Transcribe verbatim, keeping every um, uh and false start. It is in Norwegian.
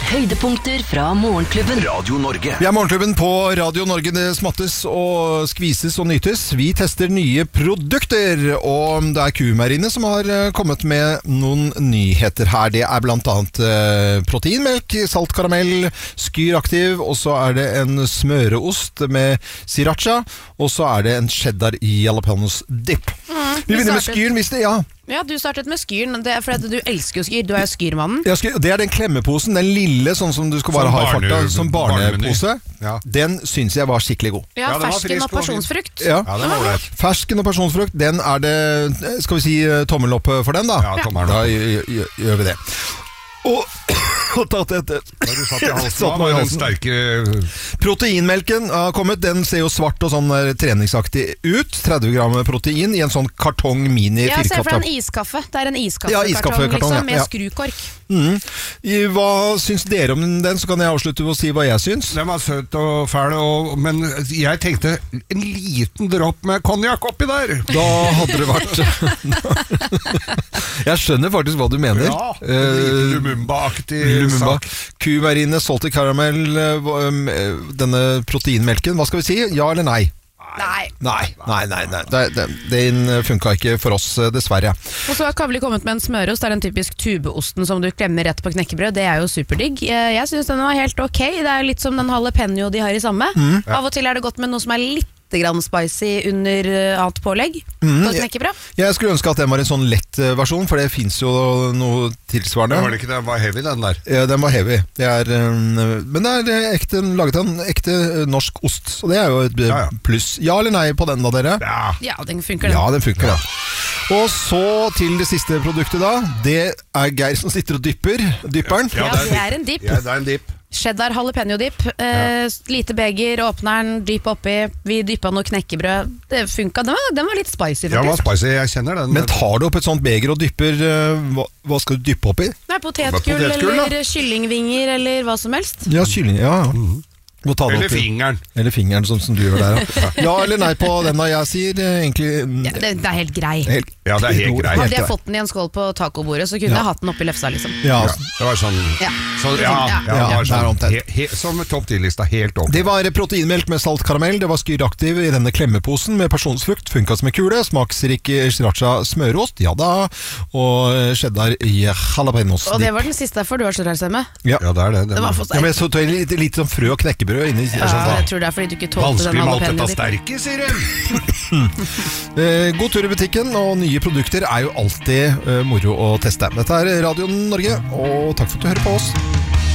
høydepunkter fra Morgenklubben. Radio Norge. Vi er Morgenklubben på Radio Norge. Det smattes og skvises og nytes. Vi tester nye produkter, og det er Q-Meieriene som har kommet med noen nyheter her. Det er blant annet eh, proteinmelk, saltkaramell, Skyr Aktiv, og så er det en smøreost med sriracha, og så er det en cheddar i jalapenos dip. Mm, vi begynner med Skyren, hvis det, ja. Ja, du startet med Skyren, det er fordi du elsker jo Skyr, du er jo Skyrmannen. Ja, Skyr, det er den klemmeposen, den lille, sånn som du skal bare som ha i farta, barne, som barnepose. Ja. Den synes jeg var skikkelig god. Ja, Ja, den var fersken frisk og og pasjonsfrukt. Ja, Ja, det var det. fersken og pasjonsfrukt, den er det, skal vi si tommel opp for den da? Ja, tommel opp. Da gjør, gjør, gjør vi det. Og, og tatt etter. Da du satt i halsen, Satt meg i var den halsen. sterke... Proteinmelken har kommet, den ser jo svart og sånn der treningsaktig ut. tretti gram protein i en sånn kartong mini Ja, se for deg firkanta. en iskaffe. Det er en Ja, iskaffekartong, iskaffekartong, liksom, ja. med Ja. skrukork. Mm. I, hva syns dere om den? Så kan jeg avslutte med å si hva jeg syns. Den var søt og fæl, og, men jeg tenkte en liten dropp med konjakk oppi der. Da hadde det vært Jeg skjønner faktisk hva du mener. Ja, en Eh, liten Lumumba-aktig Lumumba. sak. Q-Meieriene, salty caramel, eh, hva- eh, denne proteinmelken, hva skal vi si? Ja eller nei? Nei. Nei, nei, nei, nei. Det, det, Den funka ikke for oss, eh, dessverre. Og så har Kavli kommet med en smørost. Det er den typisk tubeosten som du klemmer rett på knekkebrød. Det er jo superdigg. Eh, Jeg synes den var helt ok. Det er litt som den jalapeno de har i samme. Av og til er det godt med noe som er litt grann spicy under eh, annet pålegg på et knekkebrød. Jeg skulle ønske at den var en sånn lett eh, versjon, for det finnes jo noe tilsvarende. Var det ikke det? Den var heavy, den der. Ja, den var heavy. Det er, eh, men det er eh, ekte, laget av en ekte eh, norsk ost, så det er jo et eh, Ja, ja. pluss. Ja eller nei på den da, dere? Ja. Ja, den funker den. Ja, den funker, ja. Og så til det siste produktet da. Det er Geir som sitter og dypper. Dypperen. Ja, det er en dip. Ja, det er en dip. Cheddar jalapeno-dip. Eh, lite beger, åpner den, dypp oppi. Vi dyppa noe knekkebrød. Det funka. Den var, den var litt spicy, Ja, den var faktisk. spicy, jeg kjenner den. Men tar du opp et sånt beger og dypper, eh, hva, hva skal du dyppe oppi? Nei, potetgull Potetgull, da. eller kyllingvinger eller hva som helst. Ja, kylling, ja. Må ta det Eller oppi. fingeren. Eller fingeren, sånn som du gjør der. Ja, ja eller nei på den da, jeg sier eh, egentlig... Ja, det, det er helt grei. Helt, Ja, det er helt greit. Hadde jeg grei. fått den i en skål på tacobordet, så kunne Ja. jeg hatt den oppi lefsa, liksom. Ja, Ja, det var sånn, Ja. sånn ja, ja, Ja. det Ja, var det er sånn omtrent. he, he, som topp ti-lista, helt opp. det var proteinmelk med salt karamell, det var Skyr Aktiv i denne klemmeposen med pasjonsfrukt, funka som en kule, smaksrik sriracha smørost, ja da, og cheddar i jalapenos. Og det var den siste for du har så rar stemme. Ja. Ja, det er det. det Det var var for Ja, men jeg så tog litt, litt sånn frø og knekkebrød inni. Ja, sånn, da. jeg tror det er fordi du ikke tålte den vanskelig med alt dette jalapeno-dippen. sterke, sier du. Eh, god tur i butikken, og nye produkter er jo alltid eh, moro å teste. Dette er Radio Norge, og takk for at du hører på oss.